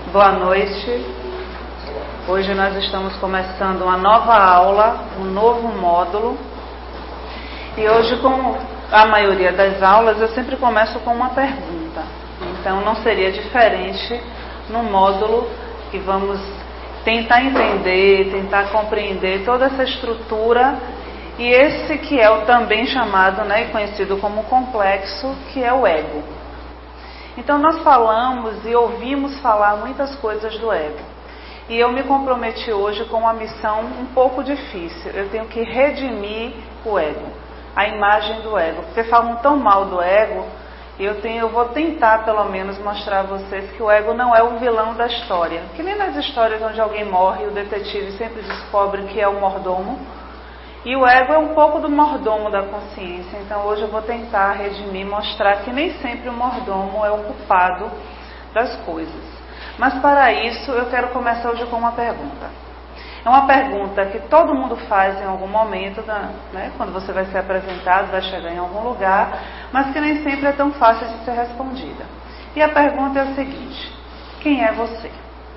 Boa noite. Hoje nós estamos começando uma nova aula, um novo módulo. E hoje, como a maioria das aulas, eu sempre começo com uma pergunta. Então não seria diferente no módulo que vamos tentar entender, tentar compreender toda essa estrutura e esse que é o também chamado, e conhecido como complexo, que é o ego. Então nós falamos e ouvimos falar muitas coisas do ego. E eu me comprometi hoje com uma missão um pouco difícil. Eu tenho que redimir o ego, a imagem do ego. Porque falam tão mal do ego, e eu vou tentar pelo menos mostrar a vocês que o ego não é o vilão da história. Que nem nas histórias onde alguém morre, o detetive sempre descobre que é o mordomo. E o ego é um pouco do mordomo da consciência. Então hoje eu vou tentar redimir, mostrar que nem sempre o mordomo é o culpado das coisas. Mas para isso eu quero começar hoje com uma pergunta. É uma pergunta que todo mundo faz em algum momento, quando você vai ser apresentado, vai chegar em algum lugar, mas que nem sempre é tão fácil de ser respondida. E a pergunta é a seguinte: quem é você?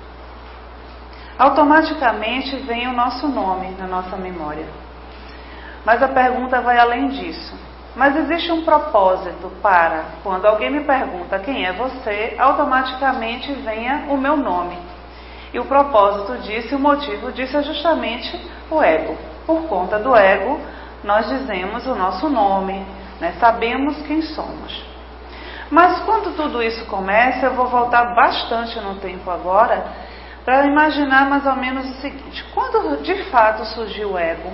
Automaticamente vem o nosso nome na nossa memória. Mas a pergunta vai além disso. Mas existe um propósito para, quando alguém me pergunta quem é você, automaticamente venha o meu nome. E o propósito disso, e o motivo disso é justamente o ego. Por conta do ego, nós dizemos o nosso nome, sabemos quem somos. Mas quando tudo isso começa, eu vou voltar bastante no tempo agora, para imaginar mais ou menos o seguinte: quando de fato surgiu o ego?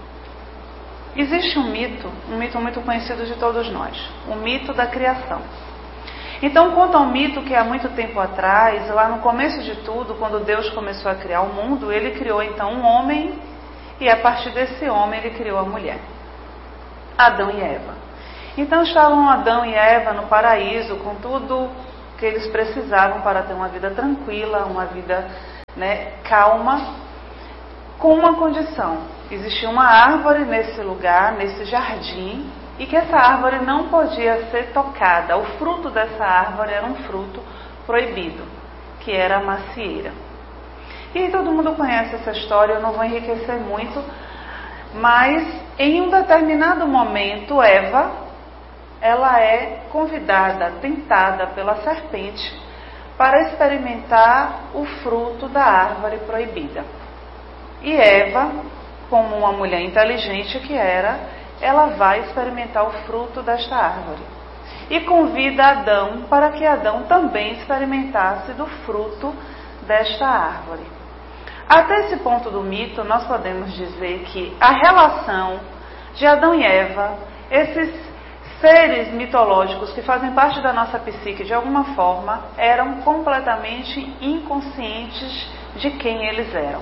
Existe um mito muito conhecido de todos nós, o mito da criação. Então conta um mito que há muito tempo atrás, lá no começo de tudo, quando Deus começou a criar o mundo, Ele criou então um homem, e a partir desse homem Ele criou a mulher, Adão e Eva. Então estavam Adão e Eva no paraíso, com tudo que eles precisavam para ter uma vida tranquila, uma vida calma, com uma condição: existia uma árvore nesse lugar, nesse jardim, e que essa árvore não podia ser tocada. O fruto dessa árvore era um fruto proibido, que era a macieira. E todo mundo conhece essa história, eu não vou enriquecer muito, mas em um determinado momento, Eva, ela é convidada, tentada pela serpente para experimentar o fruto da árvore proibida. E Eva, como uma mulher inteligente que era, ela vai experimentar o fruto desta árvore. E convida Adão para que Adão também experimentasse do fruto desta árvore. Até esse ponto do mito, nós podemos dizer que a relação de Adão e Eva, esses seres mitológicos que fazem parte da nossa psique de alguma forma, eram completamente inconscientes de quem eles eram.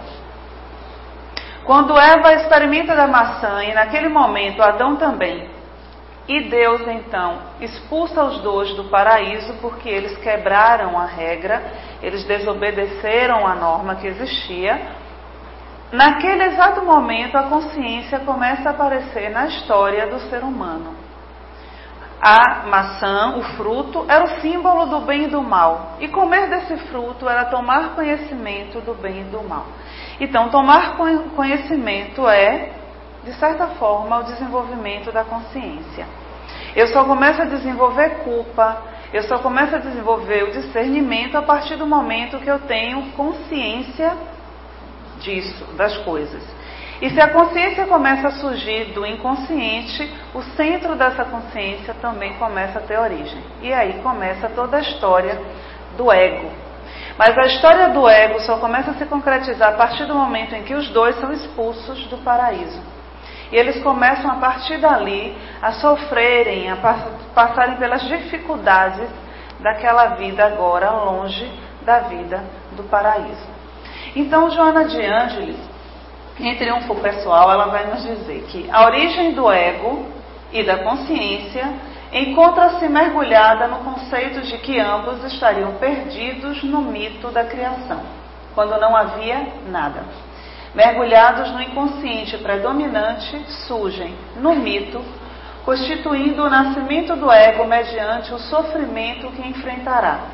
Quando Eva experimenta da maçã, e naquele momento Adão também, e Deus então expulsa os dois do paraíso porque eles quebraram a regra, eles desobedeceram a norma que existia, naquele exato momento a consciência começa a aparecer na história do ser humano. A maçã, o fruto, era o símbolo do bem e do mal. E comer desse fruto era tomar conhecimento do bem e do mal. Então, tomar conhecimento é, de certa forma, o desenvolvimento da consciência. Eu só começo a desenvolver culpa, eu só começo a desenvolver o discernimento a partir do momento que eu tenho consciência disso, das coisas. E se a consciência começa a surgir do inconsciente, o centro dessa consciência também começa a ter origem. E aí começa toda a história do ego. Mas a história do ego só começa a se concretizar a partir do momento em que os dois são expulsos do paraíso. E eles começam a partir dali a sofrerem, a passarem pelas dificuldades daquela vida agora longe da vida do paraíso. Então Joana de Ângeles, em Triunfo Pessoal, ela vai nos dizer que a origem do ego e da consciência encontra-se mergulhada no conceito de que ambos estariam perdidos no mito da criação, quando não havia nada. Mergulhados no inconsciente predominante, surgem no mito, constituindo o nascimento do ego mediante o sofrimento que enfrentará.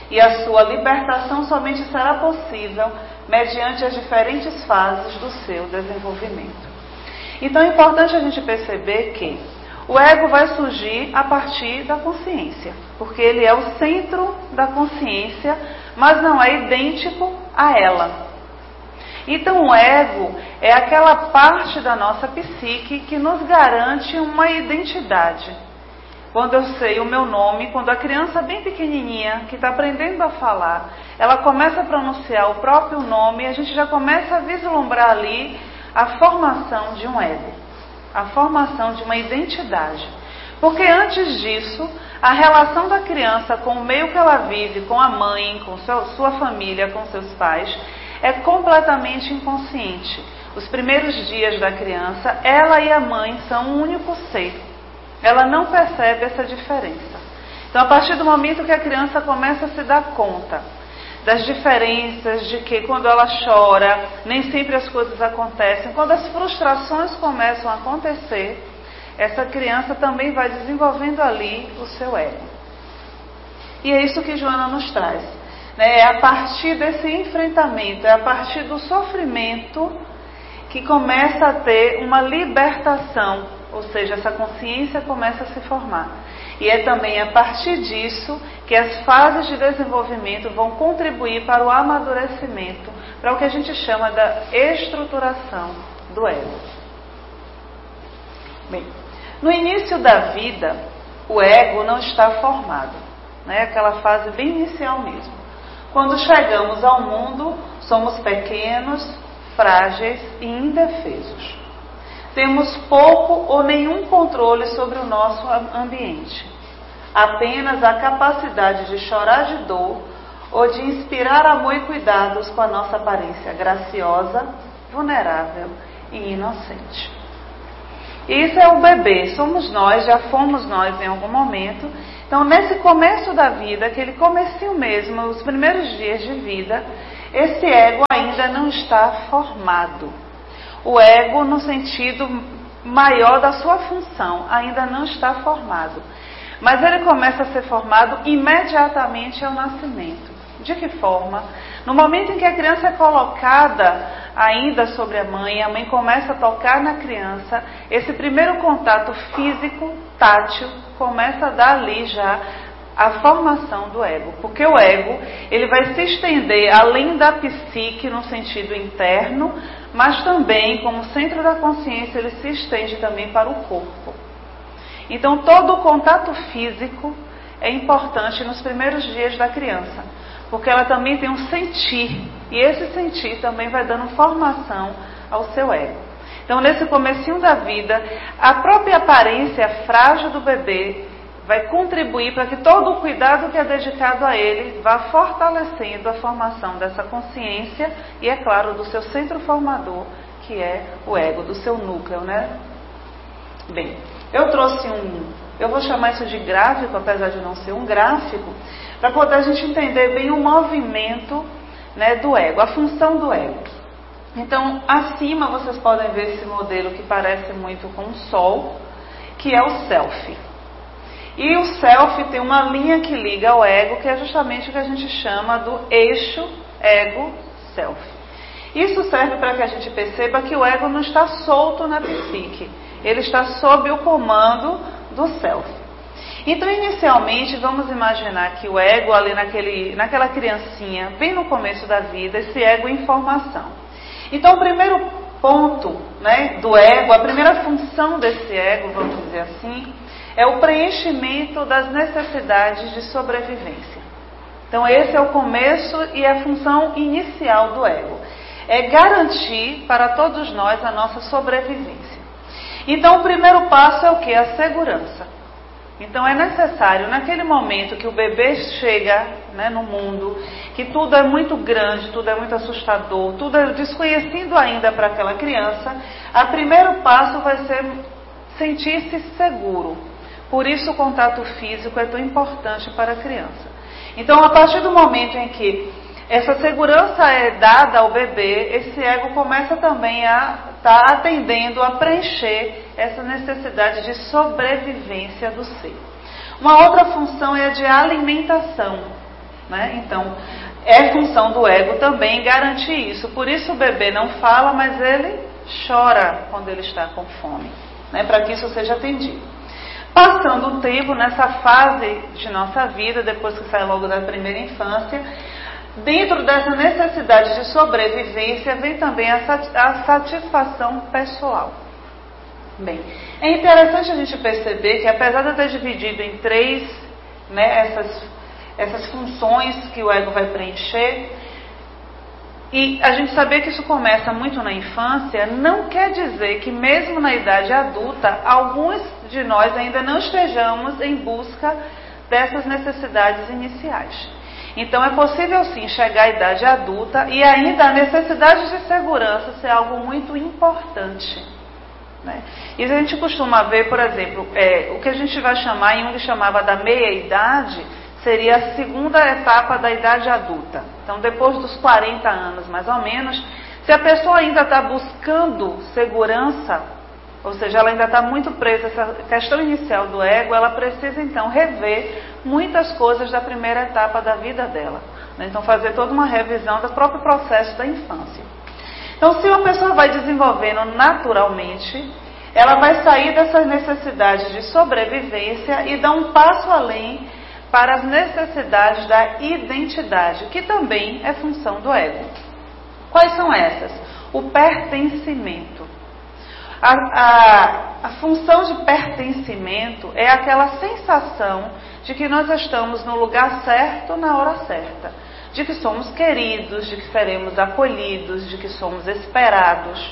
e a sua libertação somente será possível mediante as diferentes fases do seu desenvolvimento. Então é importante a gente perceber que o ego vai surgir a partir da consciência, porque ele é o centro da consciência, mas não é idêntico a ela. Então o ego é aquela parte da nossa psique que nos garante uma identidade. Quando eu sei o meu nome, quando a criança bem pequenininha, que está aprendendo a falar, ela começa a pronunciar o próprio nome, a gente já começa a vislumbrar ali a formação de um ego, a formação de uma identidade. Porque antes disso, a relação da criança com o meio que ela vive, com a mãe, com sua família, com seus pais, é completamente inconsciente. Os primeiros dias da criança, ela e a mãe são um único ser. Ela não percebe essa diferença. Então, a partir do momento que a criança começa a se dar conta das diferenças, de que quando ela chora, nem sempre as coisas acontecem, quando as frustrações começam a acontecer, essa criança também vai desenvolvendo ali o seu ego. E é isso que Joana nos traz. É a partir desse enfrentamento, é a partir do sofrimento que começa a ter uma libertação. Ou seja, essa consciência começa a se formar. E é também a partir disso que as fases de desenvolvimento vão contribuir para o amadurecimento, para o que a gente chama da estruturação do ego. Bem, no início da vida, o ego não está formado, né? Aquela fase bem inicial mesmo. Quando chegamos ao mundo, somos pequenos, frágeis e indefesos. Temos pouco ou nenhum controle sobre o nosso ambiente. Apenas a capacidade de chorar de dor ou de inspirar amor e cuidados com a nossa aparência graciosa, vulnerável e inocente. Isso é o bebê, somos nós, já fomos nós em algum momento. Então, nesse começo da vida, aquele comecinho mesmo, os primeiros dias de vida, esse ego ainda não está formado. O ego, no sentido maior da sua função, ainda não está formado. Mas ele começa a ser formado imediatamente ao nascimento. De que forma? No momento em que a criança é colocada ainda sobre a mãe começa a tocar na criança, esse primeiro contato físico, tátil, começa a dar ali já a formação do ego. Porque o ego, ele vai se estender além da psique no sentido interno, mas também, como centro da consciência, ele se estende também para o corpo. Então, todo o contato físico é importante nos primeiros dias da criança, porque ela também tem um sentir, e esse sentir também vai dando formação ao seu ego. Então, nesse comecinho da vida, a própria aparência frágil do bebê vai contribuir para que todo o cuidado que é dedicado a ele vá fortalecendo a formação dessa consciência e, é claro, do seu centro formador, que é o ego, do seu núcleo, né? Bem, eu trouxe eu vou chamar isso de gráfico, apesar de não ser um gráfico, para poder a gente entender bem o movimento, né, do ego, a função do ego. Então, acima vocês podem ver esse modelo que parece muito com o Sol, que é o Self. E o Self tem uma linha que liga ao ego, que é justamente o que a gente chama do eixo ego-self. Isso serve para que a gente perceba que o ego não está solto na psique, ele está sob o comando do Self. Então, inicialmente, vamos imaginar que o ego, ali naquela criancinha, bem no começo da vida, esse ego em formação. Então, o primeiro ponto, né, do ego, a primeira função desse ego, vamos dizer assim, é o preenchimento das necessidades de sobrevivência. Então, esse é o começo e a função inicial do ego. É garantir para todos nós a nossa sobrevivência. Então, o primeiro passo é o quê? A segurança. Então, é necessário, naquele momento que o bebê chega, né, no mundo, que tudo é muito grande, tudo é muito assustador, tudo é desconhecido ainda para aquela criança, o primeiro passo vai ser sentir-se seguro. Por isso o contato físico é tão importante para a criança. Então, a partir do momento em que essa segurança é dada ao bebê, esse ego começa também a estar atendendo, a preencher essa necessidade de sobrevivência do ser. Uma outra função é a de alimentação. né? Então, é função do ego também garantir isso. Por isso o bebê não fala, mas ele chora quando ele está com fome, né? Para que isso seja atendido. Passando o tempo nessa fase de nossa vida, depois que sai logo da primeira infância, dentro dessa necessidade de sobrevivência vem também a satisfação pessoal. Bem, é interessante a gente perceber que apesar de eu ter dividido em três, né, essas funções que o ego vai preencher, e a gente saber que isso começa muito na infância, não quer dizer que mesmo na idade adulta, alguns de nós ainda não estejamos em busca dessas necessidades iniciais. Então é possível sim chegar à idade adulta e ainda a necessidade de segurança ser algo muito importante, né? E a gente costuma ver, por exemplo, o que a gente vai chamar, Jung chamava da meia-idade, seria a segunda etapa da idade adulta. Então, depois dos 40 anos, mais ou menos, se a pessoa ainda está buscando segurança, ou seja, ela ainda está muito presa a essa questão inicial do ego, ela precisa, então, rever muitas coisas da primeira etapa da vida dela, né? Então, fazer toda uma revisão do próprio processo da infância. Então, se uma pessoa vai desenvolvendo naturalmente, ela vai sair dessas necessidades de sobrevivência e dar um passo além para as necessidades da identidade, que também é função do ego. Quais são essas? O pertencimento. A função de pertencimento é aquela sensação de que nós estamos no lugar certo na hora certa, de que somos queridos, de que seremos acolhidos, de que somos esperados.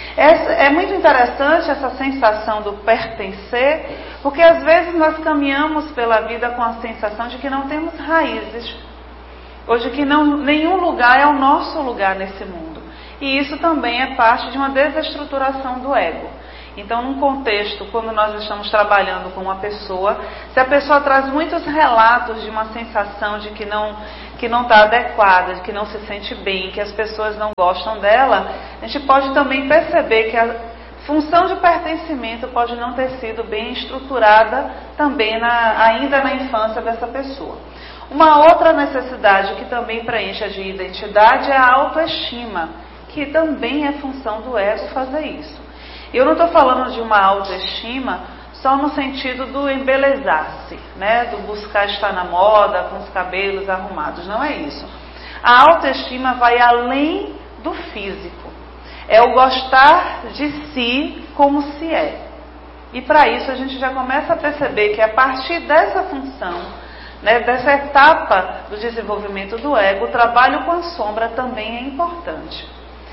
É muito interessante essa sensação do pertencer, porque às vezes nós caminhamos pela vida com a sensação de que não temos raízes, ou de que nenhum lugar é o nosso lugar nesse mundo. E isso também é parte de uma desestruturação do ego. Então, num contexto, quando nós estamos trabalhando com uma pessoa, se a pessoa traz muitos relatos de uma sensação de que não está adequada, de que não se sente bem, que as pessoas não gostam dela, a gente pode também perceber que a função de pertencimento pode não ter sido bem estruturada também ainda na infância dessa pessoa. Uma outra necessidade que também preenche a de identidade é a autoestima, que também é função do ego fazer isso. Eu não estou falando de uma autoestima só no sentido do embelezar-se, né? Do buscar estar na moda, com os cabelos arrumados. Não é isso. A autoestima vai além do físico. É o gostar de si como se é. E para isso a gente já começa a perceber que a partir dessa função, né, dessa etapa do desenvolvimento do ego, o trabalho com a sombra também é importante.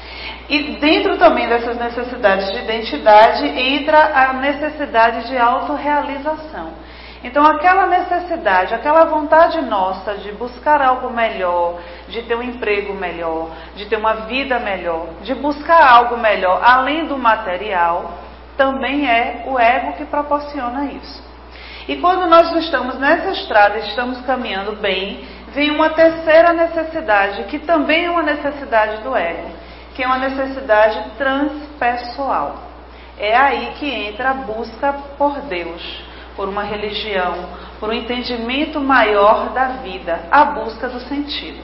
E dentro também dessas necessidades de identidade entra a necessidade de autorrealização. Então aquela necessidade, aquela vontade nossa de buscar algo melhor, de ter um emprego melhor, de ter uma vida melhor, de buscar algo melhor além do material, também é o ego que proporciona isso. E quando nós estamos nessa estrada e estamos caminhando bem, vem uma terceira necessidade, que também é uma necessidade do ego, que é uma necessidade transpessoal. É aí que entra a busca por Deus, por uma religião, por um entendimento maior da vida, a busca do sentido.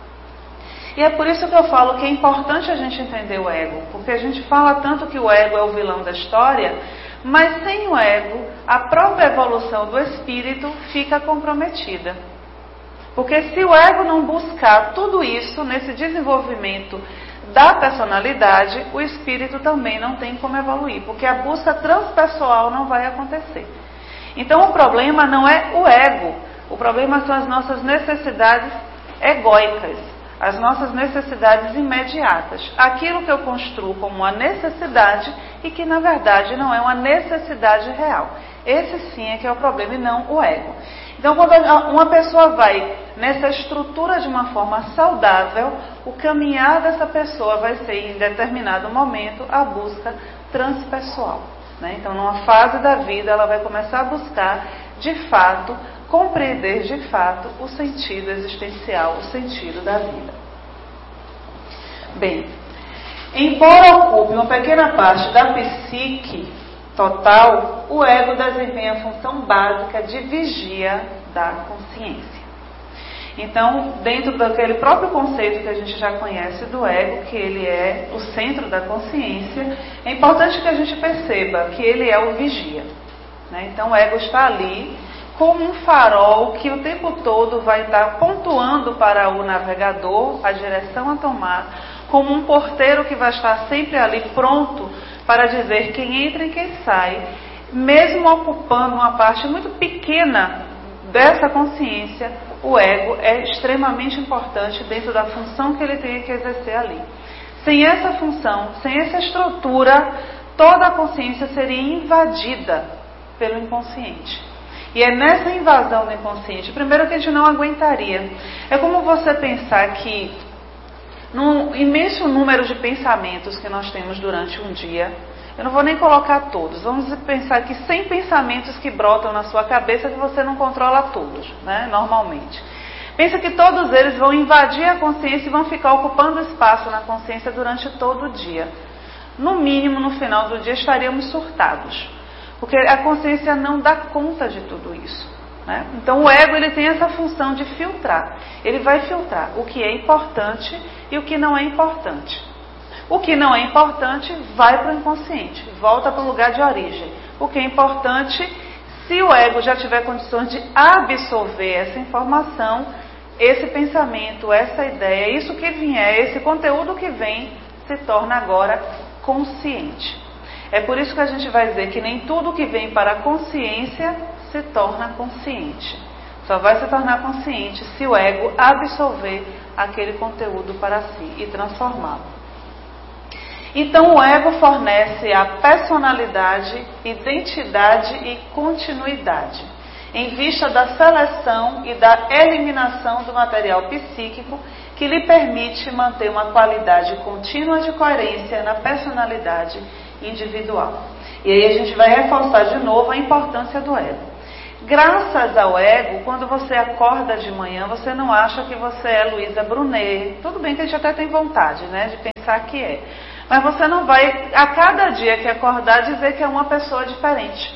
E é por isso que eu falo que é importante a gente entender o ego, porque a gente fala tanto que o ego é o vilão da história, mas sem o ego, a própria evolução do espírito fica comprometida. Porque se o ego não buscar tudo isso nesse desenvolvimento da personalidade, o espírito também não tem como evoluir, porque a busca transpessoal não vai acontecer. Então o problema não é o ego, o problema são as nossas necessidades egóicas, as nossas necessidades imediatas, aquilo que eu construo como uma necessidade e que na verdade não é uma necessidade real. Esse sim é que é o problema e não o ego. Então, quando uma pessoa vai nessa estrutura de uma forma saudável, o caminhar dessa pessoa vai ser, em determinado momento, a busca transpessoal, né? Então, numa fase da vida, ela vai começar a buscar, de fato, compreender, de fato, o sentido existencial, o sentido da vida. Bem, embora ocupe uma pequena parte da psique total, o ego desempenha a função básica de vigia da consciência. Então, dentro daquele próprio conceito que a gente já conhece do ego, que ele é o centro da consciência, é importante que a gente perceba que ele é o vigia, né? Então, o ego está ali como um farol que o tempo todo vai estar pontuando para o navegador a direção a tomar, como um porteiro que vai estar sempre ali pronto para dizer quem entra e quem sai, mesmo ocupando uma parte muito pequena dessa consciência. O ego é extremamente importante dentro da função que ele tem que exercer ali. Sem essa função, sem essa estrutura, toda a consciência seria invadida pelo inconsciente. E é nessa invasão do inconsciente, primeiro, que a gente não aguentaria. É como você pensar que, num imenso número de pensamentos que nós temos durante um dia, eu não vou nem colocar todos, vamos pensar que 100 pensamentos que brotam na sua cabeça que você não controla todos, né, normalmente. Pensa que todos eles vão invadir a consciência e vão ficar ocupando espaço na consciência durante todo o dia. No mínimo, no final do dia, estaríamos surtados, porque a consciência não dá conta de tudo isso, né? Então o ego, ele tem essa função de filtrar. Ele vai filtrar o que é importante e o que não é importante. O que não é importante vai para o inconsciente, volta para o lugar de origem. O que é importante, se o ego já tiver condições de absorver essa informação, esse pensamento, essa ideia, isso que vier, esse conteúdo que vem, se torna agora consciente. É por isso que a gente vai dizer que nem tudo que vem para a consciência se torna consciente. Só vai se tornar consciente se o ego absorver aquele conteúdo para si e transformá-lo. Então o ego fornece a personalidade, identidade e continuidade, em vista da seleção e da eliminação do material psíquico que lhe permite manter uma qualidade contínua de coerência na personalidade individual. E aí a gente vai reforçar de novo a importância do ego. Graças ao ego, quando você acorda de manhã, você não acha que você é Luísa Brunet. Tudo bem que a gente até tem vontade, né, de pensar que é. Mas você não vai, a cada dia que acordar, dizer que é uma pessoa diferente.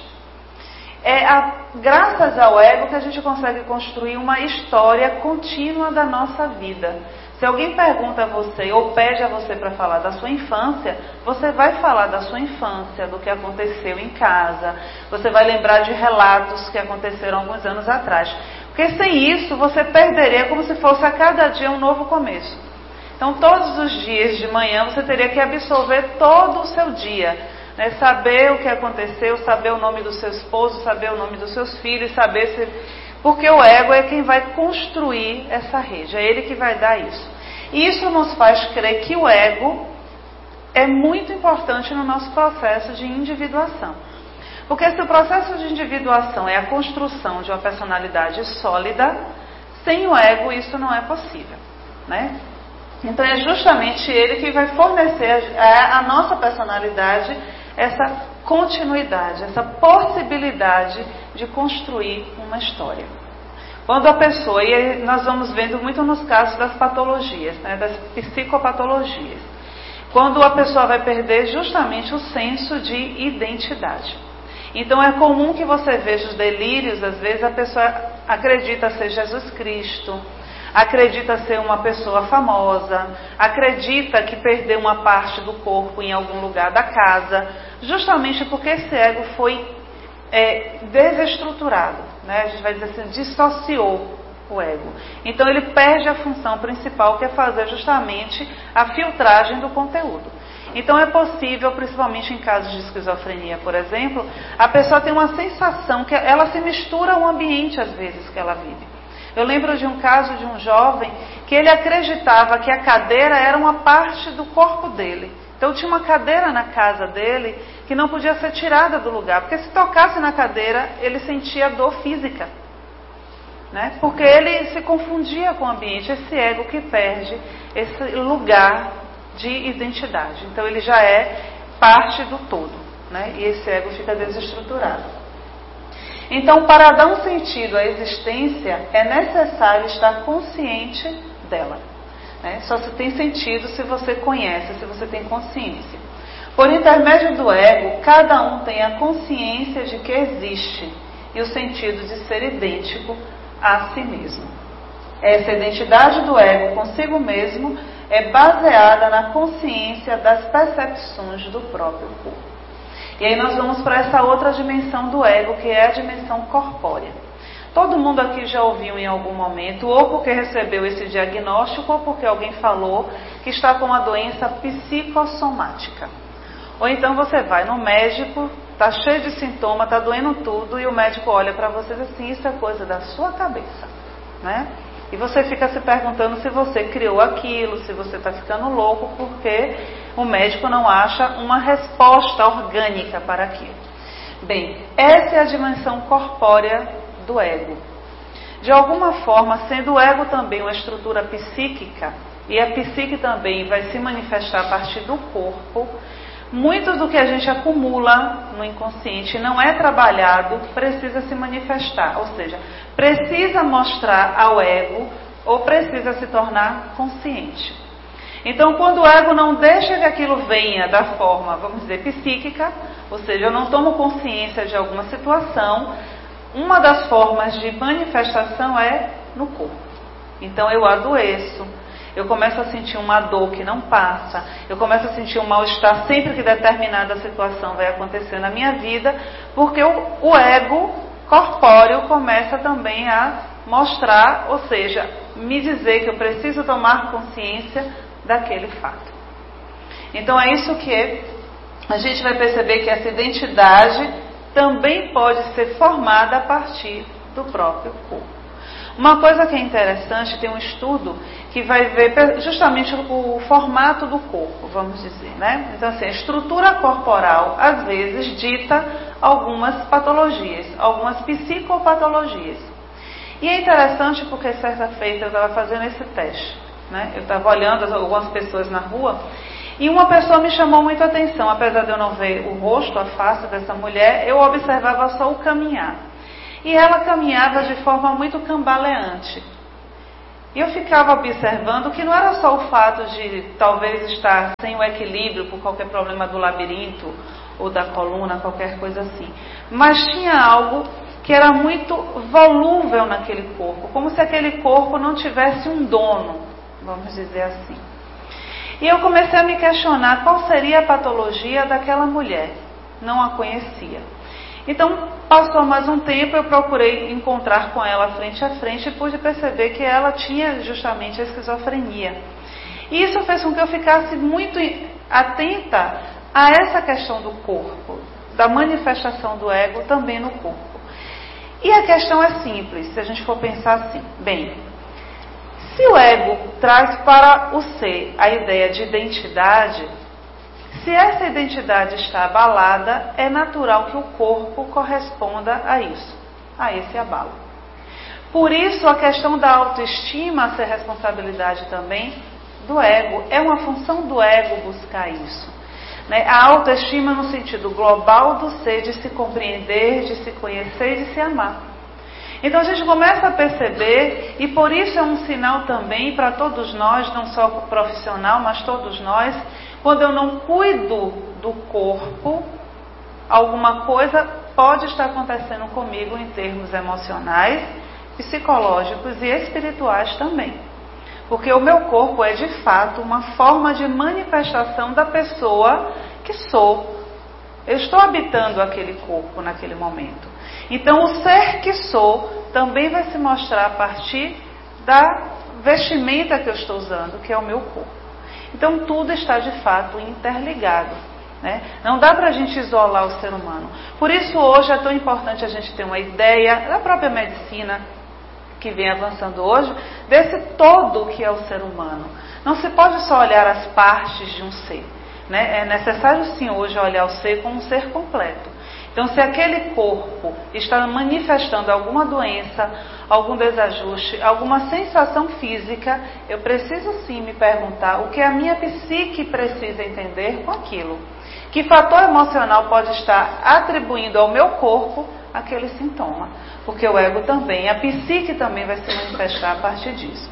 Graças ao ego que a gente consegue construir uma história contínua da nossa vida. Se alguém pergunta a você ou pede a você para falar da sua infância, você vai falar da sua infância, do que aconteceu em casa, você vai lembrar de relatos que aconteceram alguns anos atrás. Porque sem isso você perderia, como se fosse a cada dia um novo começo. Então todos os dias de manhã você teria que absorver todo o seu dia, né? Saber o que aconteceu, saber o nome do seu esposo, saber o nome dos seus filhos, saber se... Porque o ego é quem vai construir essa rede, é ele que vai dar isso. E isso nos faz crer que o ego é muito importante no nosso processo de individuação. Porque se o processo de individuação é a construção de uma personalidade sólida, sem o ego isso não é possível, né? Então é justamente ele que vai fornecer a nossa personalidade essa continuidade, essa possibilidade de construir uma história. Quando a pessoa, e nós vamos vendo muito nos casos das patologias, né, das psicopatologias, quando a pessoa vai perder justamente o senso de identidade. Então é comum que você veja os delírios, às vezes a pessoa acredita ser Jesus Cristo, acredita ser uma pessoa famosa, acredita que perdeu uma parte do corpo em algum lugar da casa, justamente porque esse ego foi desestruturado, né? A gente vai dizer assim, dissociou o ego. Então ele perde a função principal, que é fazer justamente a filtragem do conteúdo. Então é possível, principalmente em casos de esquizofrenia, por exemplo, a pessoa tem uma sensação que ela se mistura ao ambiente às vezes que ela vive. Eu lembro de um caso de um jovem que ele acreditava que a cadeira era uma parte do corpo dele. Então tinha uma cadeira na casa dele que não podia ser tirada do lugar, porque se tocasse na cadeira ele sentia dor física, né? Porque ele se confundia com o ambiente, esse ego que perde esse lugar de identidade. Então ele já é parte do todo, né? E esse ego fica desestruturado. Então, para dar um sentido à existência, é necessário estar consciente dela, né? Só se tem sentido se você conhece, se você tem consciência. Por intermédio do ego, cada um tem a consciência de que existe e o sentido de ser idêntico a si mesmo. Essa identidade do ego consigo mesmo é baseada na consciência das percepções do próprio corpo. E aí nós vamos para essa outra dimensão do ego, que é a dimensão corpórea. Todo mundo aqui já ouviu em algum momento, ou porque recebeu esse diagnóstico, ou porque alguém falou que está com uma doença psicossomática. Ou então você vai no médico, está cheio de sintoma, está doendo tudo, e o médico olha para você e diz assim, isso é coisa da sua cabeça, né? E você fica se perguntando se você criou aquilo, se você está ficando louco, porque o médico não acha uma resposta orgânica para aquilo. Bem, essa é a dimensão corpórea do ego. De alguma forma, sendo o ego também uma estrutura psíquica, e a psique também vai se manifestar a partir do corpo, muito do que a gente acumula no inconsciente não é trabalhado, precisa se manifestar, ou seja, precisa mostrar ao ego ou precisa se tornar consciente. Então, quando o ego não deixa que aquilo venha da forma, vamos dizer, psíquica, ou seja, eu não tomo consciência de alguma situação, uma das formas de manifestação é no corpo. Então, eu adoeço. Eu começo a sentir uma dor que não passa, eu começo a sentir um mal-estar sempre que determinada situação vai acontecer na minha vida, porque o ego corpóreo começa também a mostrar, ou seja, me dizer que eu preciso tomar consciência daquele fato. Então é isso que a gente vai perceber que essa identidade também pode ser formada a partir do próprio corpo. Uma coisa que é interessante, tem um estudo que vai ver justamente o formato do corpo, vamos dizer, né? Então, assim, a estrutura corporal, às vezes, dita algumas patologias, algumas psicopatologias. E é interessante porque, certa feita, eu estava fazendo esse teste, né? Eu estava olhando algumas pessoas na rua e uma pessoa me chamou muita atenção. Apesar de eu não ver o rosto, a face dessa mulher, eu observava só o caminhar. E ela caminhava de forma muito cambaleante. E eu ficava observando que não era só o fato de talvez estar sem o equilíbrio por qualquer problema do labirinto ou da coluna, qualquer coisa assim. Mas tinha algo que era muito volúvel naquele corpo, como se aquele corpo não tivesse um dono, vamos dizer assim. E eu comecei a me questionar qual seria a patologia daquela mulher. Não a conhecia. Então, passou mais um tempo, eu procurei encontrar com ela frente a frente e pude perceber que ela tinha justamente a esquizofrenia. E isso fez com que eu ficasse muito atenta a essa questão do corpo, da manifestação do ego também no corpo. E a questão é simples, se a gente for pensar assim, bem, se o ego traz para o ser a ideia de identidade, se essa identidade está abalada, é natural que o corpo corresponda a isso, a esse abalo. Por isso, a questão da autoestima ser responsabilidade também do ego. É uma função do ego buscar isso, né? A autoestima no sentido global do ser, de se compreender, de se conhecer e de se amar. Então a gente começa a perceber, e por isso é um sinal também para todos nós, não só o profissional, mas todos nós, quando eu não cuido do corpo, alguma coisa pode estar acontecendo comigo em termos emocionais, psicológicos e espirituais também. Porque o meu corpo é de fato uma forma de manifestação da pessoa que sou. Eu estou habitando aquele corpo naquele momento. Então o ser que sou também vai se mostrar a partir da vestimenta que eu estou usando, que é o meu corpo. Então tudo está de fato interligado, né? Não dá para a gente isolar o ser humano. Por isso hoje é tão importante a gente ter uma ideia da própria medicina que vem avançando hoje, desse todo que é o ser humano. Não se pode só olhar as partes de um ser, né? É necessário sim hoje olhar o ser como um ser completo. Então, se aquele corpo está manifestando alguma doença, algum desajuste, alguma sensação física, eu preciso sim me perguntar o que a minha psique precisa entender com aquilo. Que fator emocional pode estar atribuindo ao meu corpo aquele sintoma? Porque o ego também, a psique também vai se manifestar a partir disso.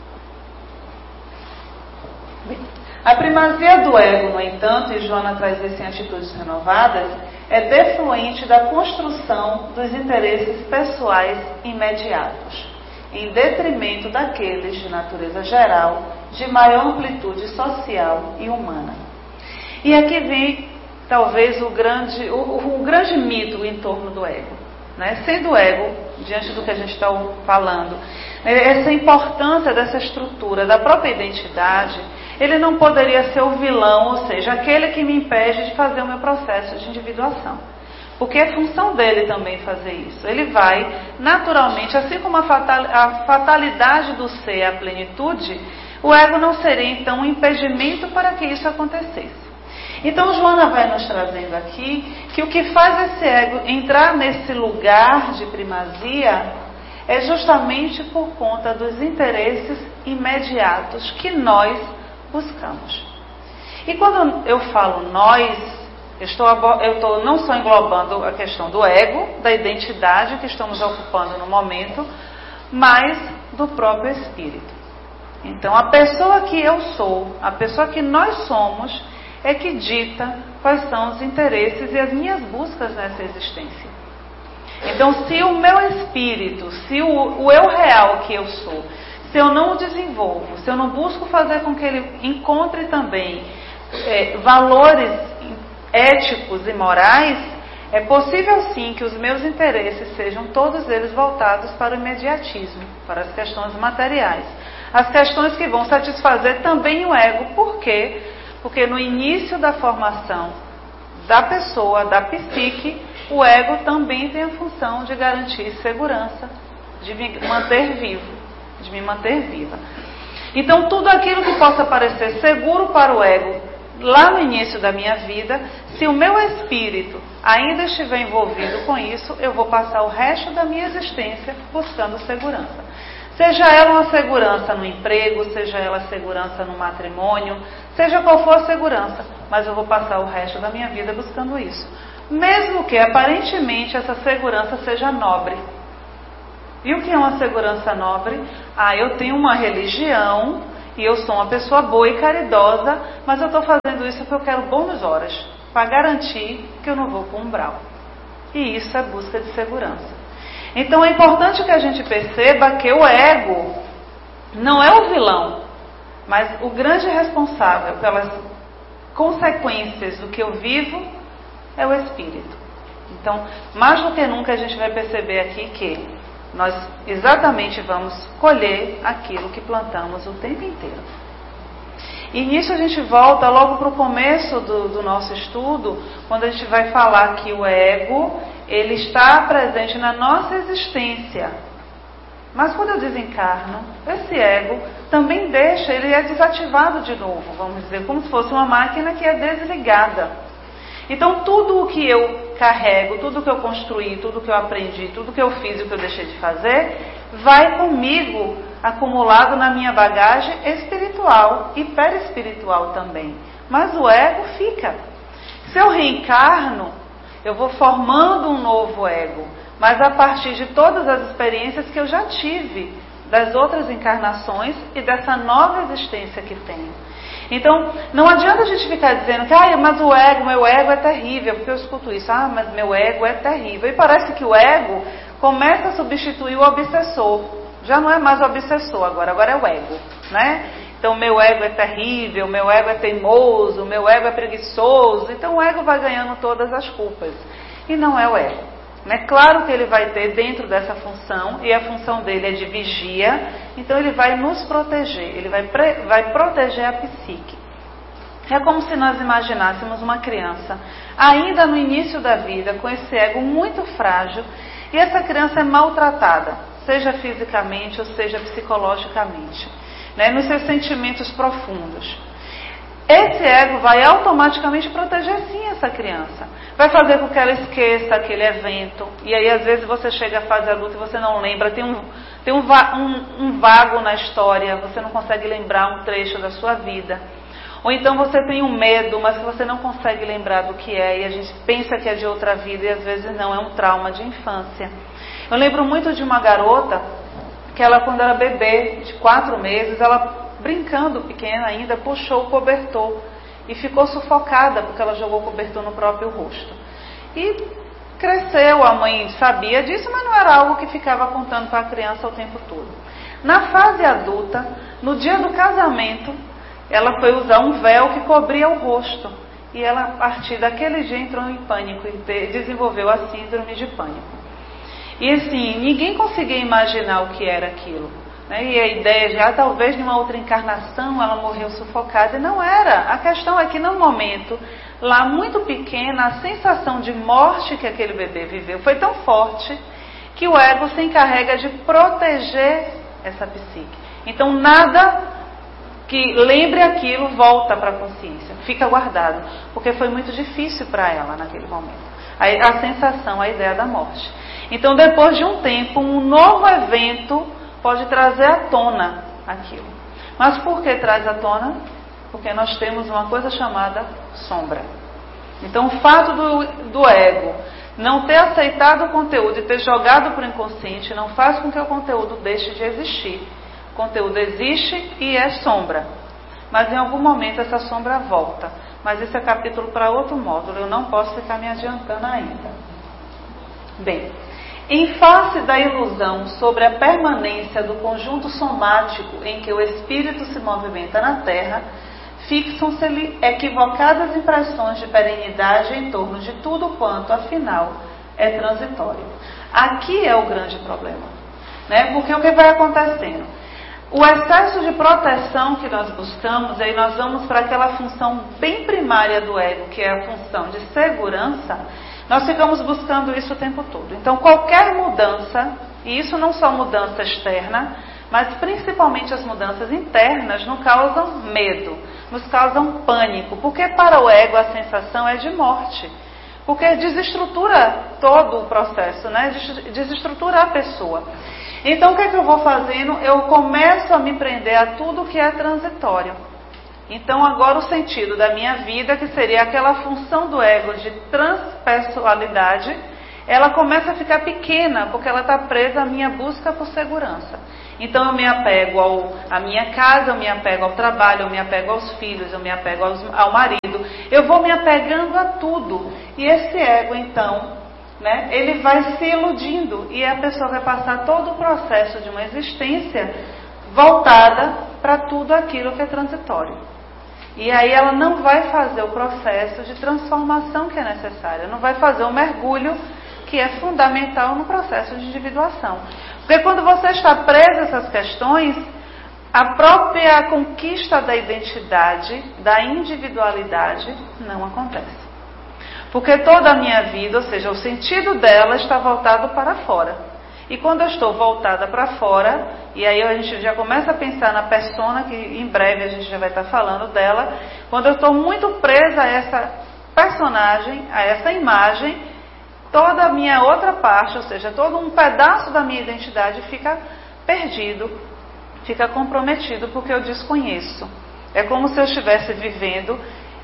Bem, a primazia do ego, no entanto, e Joana traz isso em Atitudes Renovadas, é defluente da construção dos interesses pessoais imediatos. em detrimento daqueles de natureza geral, de maior amplitude social e humana. E aqui vem talvez o grande mito em torno do ego, né? Sendo o ego, diante do que a gente está falando, essa importância dessa estrutura da própria identidade, ele não poderia ser o vilão, ou seja, aquele que me impede de fazer o meu processo de individuação. Porque é função dele também fazer isso. Ele vai, naturalmente, assim como a fatalidade do ser é a plenitude, o ego não seria, então, um impedimento para que isso acontecesse. Então, Joana vai nos trazendo aqui que o que faz esse ego entrar nesse lugar de primazia é justamente por conta dos interesses imediatos que nós buscamos. E quando eu falo nós, eu estou não só englobando a questão do ego, da identidade que estamos ocupando no momento, mas do próprio espírito. Então, a pessoa que eu sou, a pessoa que nós somos, é que dita quais são os interesses e as minhas buscas nessa existência. Então, se o meu espírito, se o eu real que eu sou, se eu não o desenvolvo, se eu não busco fazer com que ele encontre também valores éticos e morais, é possível sim que os meus interesses sejam todos eles voltados para o imediatismo, para as questões materiais. As questões que vão satisfazer também o ego. Por quê? Porque no início da formação da pessoa, da psique, o ego também tem a função de garantir segurança, de me manter vivo, de me manter viva. Então, tudo aquilo que possa parecer seguro para o ego lá no início da minha vida, se o meu espírito ainda estiver envolvido com isso, eu vou passar o resto da minha existência buscando segurança. Seja ela uma segurança no emprego, seja ela segurança no matrimônio, seja qual for a segurança, mas eu vou passar o resto da minha vida buscando isso. Mesmo que aparentemente essa segurança seja nobre. E o que é uma segurança nobre? Eu tenho uma religião e eu sou uma pessoa boa e caridosa, mas eu estou fazendo isso porque eu quero bônus horas, para garantir que eu não vou para o umbral. E isso é busca de segurança. Então é importante que a gente perceba que o ego não é o vilão, mas o grande responsável pelas consequências do que eu vivo é o espírito. Então, mais do que nunca a gente vai perceber aqui que nós exatamente vamos colher aquilo que plantamos o tempo inteiro. E nisso a gente volta logo para o começo do nosso estudo, quando a gente vai falar que o ego, ele está presente na nossa existência. Mas quando eu desencarno, esse ego também ele é desativado de novo, vamos dizer, como se fosse uma máquina que é desligada. Então tudo o que eu carrego, tudo o que eu construí, tudo o que eu aprendi, tudo o que eu fiz e o que eu deixei de fazer, vai comigo acumulado na minha bagagem espiritual e perispiritual também. Mas o ego fica. Se eu reencarno, eu vou formando um novo ego, mas a partir de todas as experiências que eu já tive, das outras encarnações e dessa nova existência que tenho. Então, não adianta a gente ficar dizendo que mas o ego, meu ego é terrível, porque eu escuto isso, mas meu ego é terrível. E parece que o ego começa a substituir o obsessor. Já não é mais o obsessor, agora é o ego, né? Então, meu ego é terrível, meu ego é teimoso, meu ego é preguiçoso. Então, o ego vai ganhando todas as culpas. E não é o ego. Né? Claro que ele vai ter dentro dessa função, e a função dele é de vigia, então ele vai nos proteger, ele vai proteger a psique. É como se nós imaginássemos uma criança, ainda no início da vida, com esse ego muito frágil, e essa criança é maltratada, seja fisicamente ou seja psicologicamente, né? Nos seus sentimentos profundos. Esse ego vai automaticamente proteger sim essa criança. Vai fazer com que ela esqueça aquele evento. E aí às vezes você chega à fase adulta e você não lembra. Tem um vago na história. Você não consegue lembrar um trecho da sua vida. Ou então você tem um medo, mas que você não consegue lembrar do que é. E a gente pensa que é de outra vida e às vezes não. É um trauma de infância. Eu lembro muito de uma garota que ela, quando era bebê, de 4 meses, ela, brincando pequena ainda, puxou o cobertor e ficou sufocada porque ela jogou o cobertor no próprio rosto. E cresceu, a mãe sabia disso, mas não era algo que ficava contando para a criança o tempo todo. Na fase adulta, no dia do casamento, ela foi usar um véu que cobria o rosto. E ela, a partir daquele dia, entrou em pânico e desenvolveu a síndrome de pânico. E assim, ninguém conseguia imaginar o que era aquilo. Né? E a ideia já, talvez, de uma outra encarnação, ela morreu sufocada. E não era. A questão é que, no momento, lá muito pequena, a sensação de morte que aquele bebê viveu foi tão forte que o ego se encarrega de proteger essa psique. Então, nada que lembre aquilo volta para a consciência, fica guardado, porque foi muito difícil para ela naquele momento. A sensação, a ideia da morte. Então, depois de um tempo, um novo evento pode trazer à tona aquilo. Mas por que traz à tona? Porque nós temos uma coisa chamada sombra. Então, o fato do ego não ter aceitado o conteúdo e ter jogado para o inconsciente não faz com que o conteúdo deixe de existir. O conteúdo existe e é sombra. Mas em algum momento essa sombra volta. Mas esse é capítulo para outro módulo. Eu não posso ficar me adiantando ainda. Bem, em face da ilusão sobre a permanência do conjunto somático em que o espírito se movimenta na Terra, fixam-se-lhe equivocadas impressões de perenidade em torno de tudo quanto, afinal, é transitório. Aqui é o grande problema. Né? Porque o que vai acontecendo? O excesso de proteção que nós buscamos, aí nós vamos para aquela função bem primária do ego, que é a função de segurança, nós ficamos buscando isso o tempo todo. Então, qualquer mudança, e isso não só mudança externa, mas principalmente as mudanças internas, nos causam medo, nos causam pânico, porque para o ego a sensação é de morte. Porque desestrutura todo o processo, né? Desestrutura a pessoa. Então, o que é que eu vou fazendo? Eu começo a me prender a tudo que é transitório. Então, agora o sentido da minha vida, que seria aquela função do ego de transpessoalidade, ela começa a ficar pequena, porque ela está presa à minha busca por segurança. Então, eu me apego à minha casa, eu me apego ao trabalho, eu me apego aos filhos, eu me apego ao marido. Eu vou me apegando a tudo. E esse ego, então, né, ele vai se iludindo e a pessoa vai passar todo o processo de uma existência voltada para tudo aquilo que é transitório. E aí ela não vai fazer o processo de transformação que é necessário, não vai fazer o mergulho que é fundamental no processo de individuação. Porque quando você está preso a essas questões, a própria conquista da identidade, da individualidade, não acontece. Porque toda a minha vida, ou seja, o sentido dela está voltado para fora. E quando eu estou voltada para fora, e aí a gente já começa a pensar na persona, que em breve a gente já vai estar falando dela, quando eu estou muito presa a essa personagem, a essa imagem, toda a minha outra parte, ou seja, todo um pedaço da minha identidade fica perdido, fica comprometido, porque eu desconheço. É como se eu estivesse vivendo,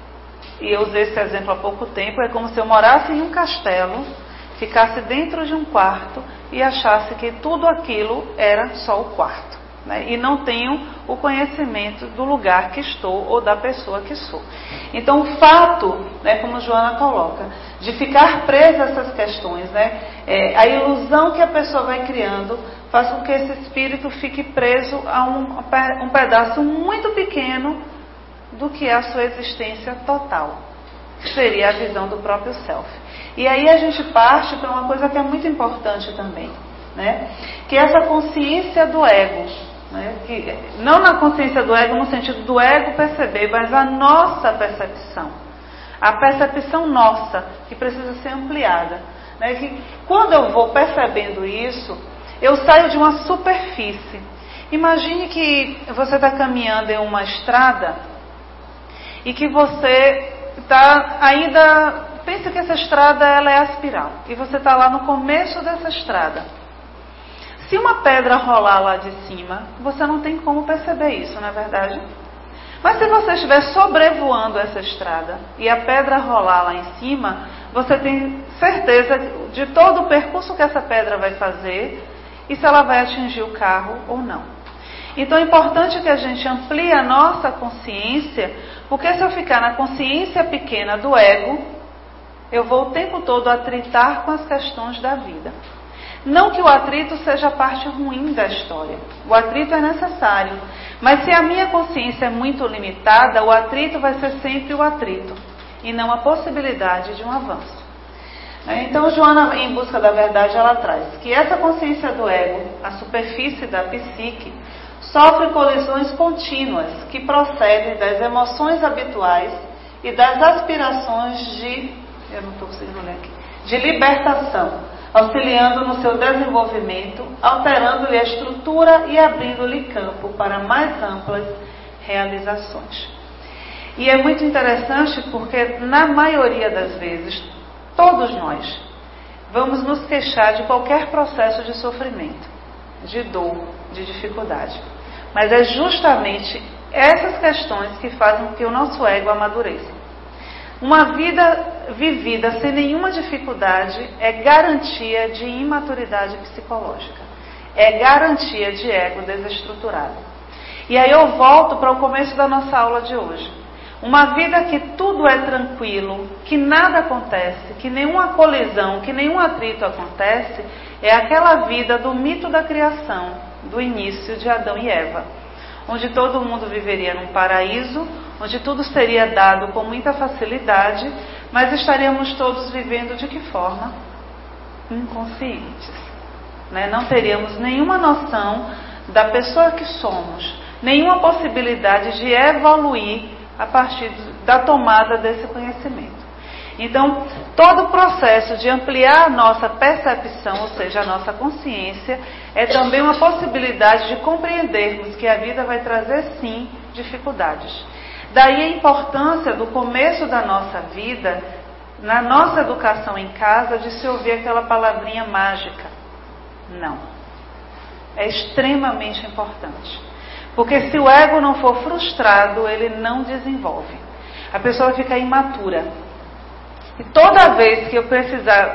e eu usei esse exemplo há pouco tempo, é como se eu morasse em um castelo, ficasse dentro de um quarto e achasse que tudo aquilo era só o quarto, né? E não tenho o conhecimento do lugar que estou ou da pessoa que sou. Então, o fato, né, como Joana coloca, de ficar presa a essas questões, né, a ilusão que a pessoa vai criando faz com que esse espírito fique preso a um pedaço muito pequeno do que é a sua existência total, que seria a visão do próprio self. E aí a gente parte para uma coisa que é muito importante também, né? Que é essa consciência do ego, né? Que, não na consciência do ego no sentido do ego perceber, mas a nossa percepção, a percepção nossa, que precisa ser ampliada, né? Que quando eu vou percebendo isso, eu saio de uma superfície. Imagine que você está caminhando em uma estrada e que você está ainda... Pensa que essa estrada ela é a espiral. E você está lá no começo dessa estrada. Se uma pedra rolar lá de cima, você não tem como perceber isso, não é verdade? Mas se você estiver sobrevoando essa estrada e a pedra rolar lá em cima, você tem certeza de todo o percurso que essa pedra vai fazer e se ela vai atingir o carro ou não. Então é importante que a gente amplie a nossa consciência, porque se eu ficar na consciência pequena do ego, eu vou o tempo todo atritar com as questões da vida. Não que o atrito seja a parte ruim da história. O atrito é necessário. Mas se a minha consciência é muito limitada, o atrito vai ser sempre o atrito e não a possibilidade de um avanço. Então, Joana, em busca da verdade, ela traz que essa consciência do ego, a superfície da psique, sofre colisões contínuas que procedem das emoções habituais e das aspirações de libertação, auxiliando no seu desenvolvimento, alterando-lhe a estrutura e abrindo-lhe campo para mais amplas realizações. E é muito interessante porque, na maioria das vezes, todos nós vamos nos queixar de qualquer processo de sofrimento, de dor, de dificuldade. Mas é justamente essas questões que fazem com que o nosso ego amadureça. Uma vida vivida sem nenhuma dificuldade é garantia de imaturidade psicológica. É garantia de ego desestruturado. E aí eu volto para o começo da nossa aula de hoje. Uma vida que tudo é tranquilo, que nada acontece, que nenhuma colisão, que nenhum atrito acontece, é aquela vida do mito da criação, do início de Adão e Eva, onde todo mundo viveria num paraíso, onde tudo seria dado com muita facilidade, mas estaríamos todos vivendo de que forma? Inconscientes. Não teríamos nenhuma noção da pessoa que somos, nenhuma possibilidade de evoluir a partir da tomada desse conhecimento. Então, todo o processo de ampliar a nossa percepção, ou seja, a nossa consciência, é também uma possibilidade de compreendermos que a vida vai trazer, sim, dificuldades. Daí a importância do começo da nossa vida, na nossa educação em casa, de se ouvir aquela palavrinha mágica. Não. É extremamente importante. Porque se o ego não for frustrado, ele não desenvolve. A pessoa fica imatura. E toda vez que eu precisar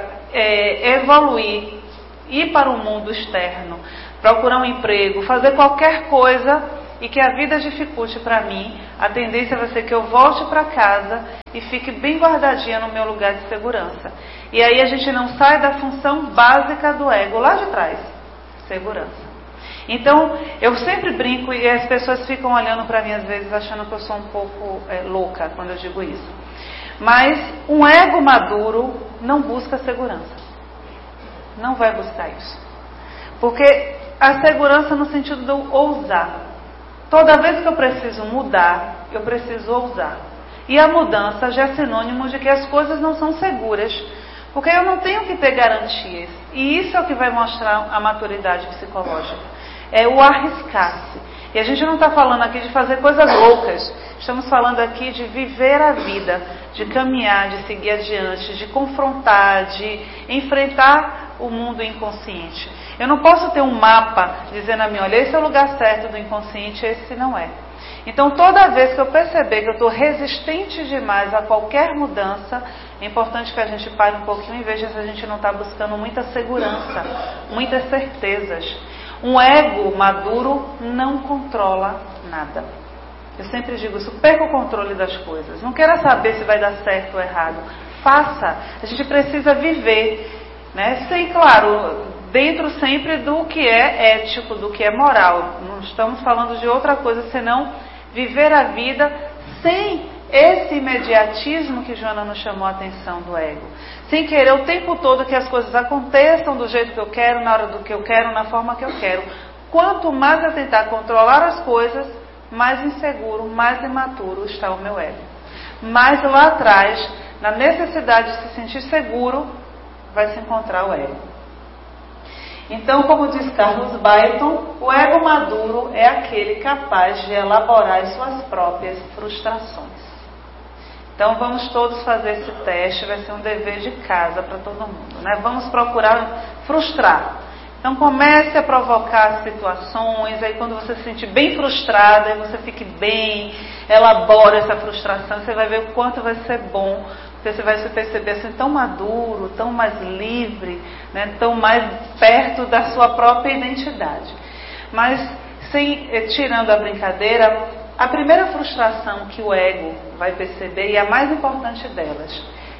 evoluir, ir para o mundo externo, procurar um emprego, fazer qualquer coisa e que a vida dificulte para mim, a tendência vai ser que eu volte para casa e fique bem guardadinha no meu lugar de segurança. E aí a gente não sai da função básica do ego lá de trás, segurança. Então, eu sempre brinco e as pessoas ficam olhando para mim às vezes achando que eu sou um pouco louca quando eu digo isso. Mas um ego maduro não busca segurança. Não vai buscar isso. Porque a segurança no sentido de eu ousar. Toda vez que eu preciso mudar, eu preciso ousar. E a mudança já é sinônimo de que as coisas não são seguras. Porque eu não tenho que ter garantias. E isso é o que vai mostrar a maturidade psicológica. É o arriscar-se. E a gente não está falando aqui de fazer coisas loucas. Estamos falando aqui de viver a vida, de caminhar, de seguir adiante, de confrontar, de enfrentar o mundo inconsciente. Eu não posso ter um mapa dizendo a mim, olha, esse é o lugar certo do inconsciente, esse não é. Então, toda vez que eu perceber que eu estou resistente demais a qualquer mudança, é importante que a gente pare um pouquinho e veja se a gente não está buscando muita segurança, muitas certezas. Um ego maduro não controla nada. Eu sempre digo isso, perca o controle das coisas. Não queira saber se vai dar certo ou errado. Faça. A gente precisa viver, Sem, claro, dentro sempre do que é ético, do que é moral. Não estamos falando de outra coisa, senão viver a vida sem esse imediatismo que Joana nos chamou a atenção do ego. Sem querer o tempo todo que as coisas aconteçam do jeito que eu quero, na hora do que eu quero, na forma que eu quero. Quanto mais eu tentar controlar as coisas, mais inseguro, mais imaturo está o meu ego. Mas lá atrás, na necessidade de se sentir seguro, vai se encontrar o ego. Então, como diz Carlos Baiton, o ego maduro é aquele capaz de elaborar as suas próprias frustrações. Então, vamos todos fazer esse teste, vai ser um dever de casa para todo mundo, Vamos procurar frustrar. Então, comece a provocar situações, aí quando você se sentir bem frustrada, aí você fique bem, elabora essa frustração, você vai ver o quanto vai ser bom, porque você vai se perceber assim tão maduro, tão mais livre, tão mais perto da sua própria identidade. Mas, tirando a brincadeira, a primeira frustração que o ego vai perceber, e a mais importante delas,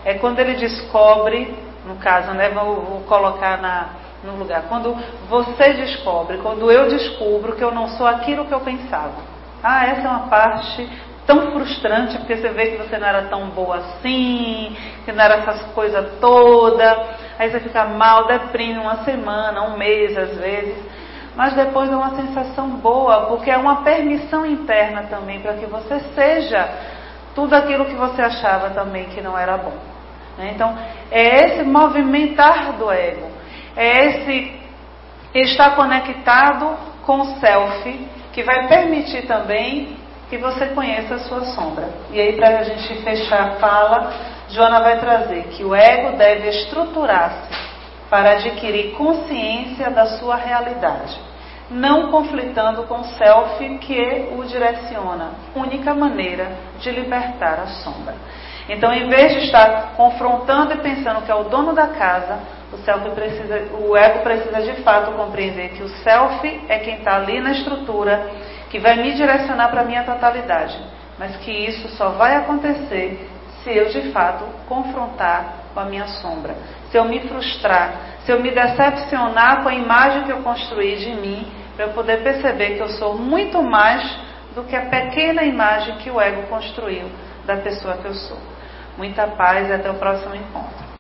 é quando ele descobre, no caso, né, vou colocar no lugar, quando você descobre, quando eu descubro que eu não sou aquilo que eu pensava. Essa é uma parte tão frustrante, porque você vê que você não era tão boa assim, que não era essas coisas todas, aí você fica mal, deprime uma semana, um mês às vezes, mas depois é uma sensação boa, porque é uma permissão interna também para que você seja tudo aquilo que você achava também que não era bom. Então, é esse movimentar do ego, é esse estar conectado com o self, que vai permitir também que você conheça a sua sombra. E aí, para a gente fechar a fala, Joana vai trazer que o ego deve estruturar-se para adquirir consciência da sua realidade, não conflitando com o self que o direciona, única maneira de libertar a sombra. Então, em vez de estar confrontando e pensando que é o dono da casa, o ego precisa de fato compreender que o self é quem está ali na estrutura, que vai me direcionar para a minha totalidade, mas que isso só vai acontecer se eu de fato confrontar com a minha sombra, se eu me frustrar, se eu me decepcionar com a imagem que eu construí de mim, para eu poder perceber que eu sou muito mais do que a pequena imagem que o ego construiu da pessoa que eu sou. Muita paz e até o próximo encontro.